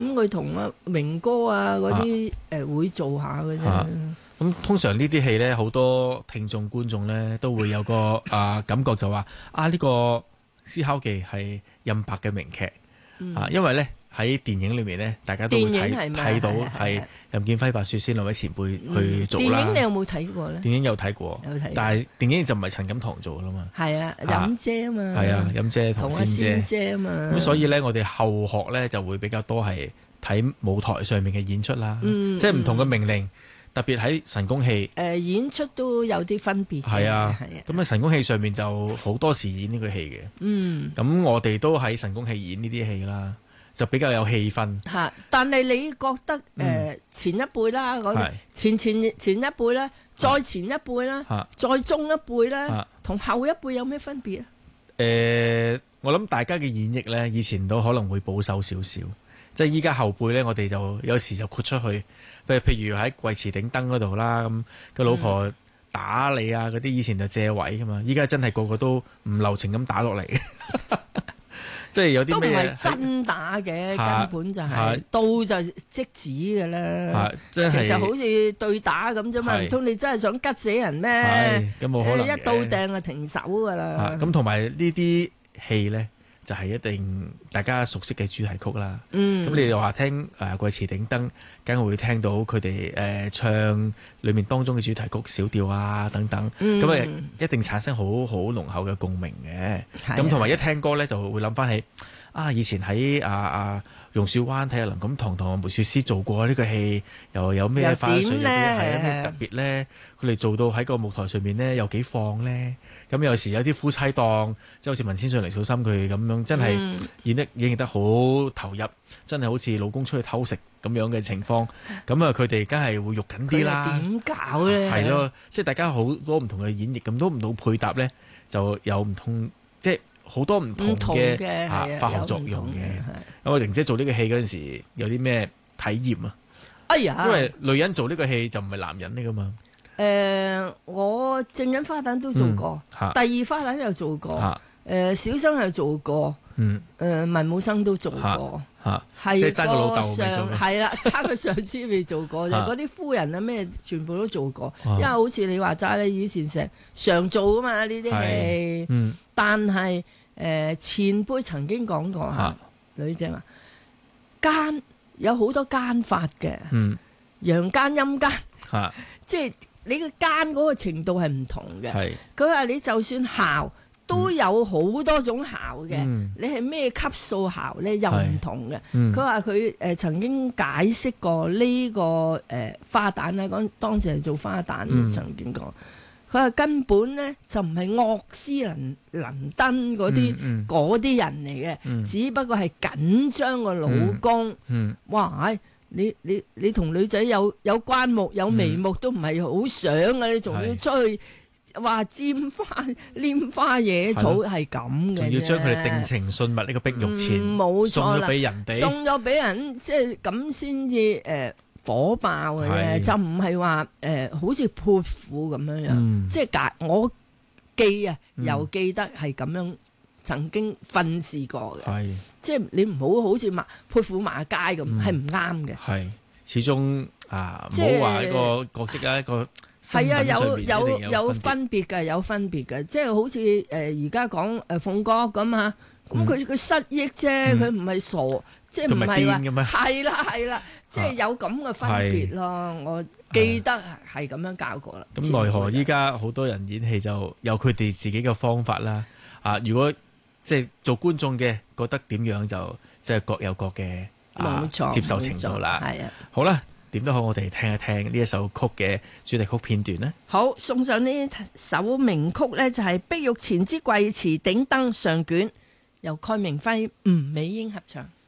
咁佢同阿榮哥啊嗰啲會做下嘅啫。 咁通常呢啲戲咧，好多聽眾觀眾咧都會有個感覺就話呢個《思考記》係任白嘅名劇因為咧喺電影裏面咧，大家都會睇到係任劍輝、白雪仙兩位前輩去做啦。 電影你有冇睇過咧？電影有睇過，但係電影就唔係陳錦棠做噶啦嘛。係任姐啊嘛。係任姐同仙姐啊嘛。咁所以咧，我哋後學咧就會比較多係睇舞台上面嘅演出啦。即係唔同嘅命令。特別喺神功戲， 演出都有啲分別嘅。係啊， 咁神功戲上面就好多時演呢個戲嘅。咁我哋都喺神功戲演呢啲戲啦，就比較有氣氛。 但係你覺得前一輩啦，前一輩啦，再前一輩啦，再中一輩啦，同後一輩有咩分別啊？ 我諗大家嘅演繹咧，以前都可能會保守少少，即係依家後輩咧，我哋就有時就豁出去。譬如喺跪祠頂燈嗰度啦，咁個老婆打你嗰啲，以前就借位噶嘛，依家真係個個都唔留情咁打落嚟，即係有啲咩都唔係真打嘅，根本就係刀就即止嘅啦。其實好似對打咁啫嘛，唔通你真係想吉死人咩？ 咁冇可能嘅， 一刀掟就停手噶啦。 咁同埋呢啲戲咧，就係一定大家熟悉嘅主題曲啦。咁你哋話聽跪祠頂燈，梗係會聽到佢哋唱裏面當中嘅主題曲小調等等，咁一定產生好濃厚嘅共鳴嘅。咁同埋一聽歌咧，就會諗翻起以前喺榕樹灣睇下林錦棠同梅雪詩做過呢個戲，又有咩花絮，有咩特別咧？佢哋做到喺個舞台上面咧，有幾放咧？咁有時有啲夫妻檔，即係好似文千上、黎素心佢咁樣，真係演繹得好投入，真係好似老公出去偷食咁樣嘅情況。咁佢哋梗係會肉緊啲啦。 點搞咧？係咯，即係大家好多唔同嘅演繹，咁多唔同配搭咧，就有唔同，即係好多唔同嘅化學作用嘅。咁玲姐做呢個戲嗰陣時，有啲咩體驗啊？ 哎呀， 因為女人做呢個戲就唔係男人嚟噶嘛。 我正印花旦都做過，第二花旦又做過，小生又做過，文武生都做過，係爭個老豆未做， 係啦，爭個上司未做過，嗰啲夫人咩全部都做過，因為好似你話齋咧，以前常做噶嘛呢啲戲，但係前輩曾經講過女仔話奸有好多奸法嘅，陽奸陰奸，即係。你個奸嗰個程度係唔同嘅，佢話你就算姣都有好多種姣嘅，你係咩級數姣咧又唔同嘅。佢話佢曾經解釋過呢個花旦咧，講當時係做花旦，曾經講，佢話根本咧就唔係惡斯能登嗰啲人嚟嘅，只不過係緊張個老公，哇！你同女仔有關目有眉目都唔係好想嘅，你仲要出去話拈花惹草係咁嘅， 仲要將佢哋定情信物呢個碧玉錢冇錯啦， 送咗俾人哋， 送咗俾人，即係咁先至火爆嘅，就唔係話好似潑婦咁樣，即係我又記得係咁樣。曾經訓示過嘅，即係你唔好好似潑婦罵街咁，係唔啱嘅。係始終唔好話一個角色一個身份上面有分別嘅， 有分別嘅。即係好似而家講鳳閣咁啊，咁佢失憶啫，佢唔係傻，即係唔係話係啦，即係有咁嘅分別咯。我記得係咁樣教過啦。 咁奈何依家好多人演戲就有佢哋自己嘅方法啦。如果即係做觀眾嘅覺得點樣就即係各有各嘅接受程度啦。係啊，好啦，點都好，我哋聽一聽呢一首曲嘅主題曲片段呢。 好，送上呢首名曲呢，就係《碧玉前之跪祠頂燈》上卷，由蓋鳴暉、吳美英合唱。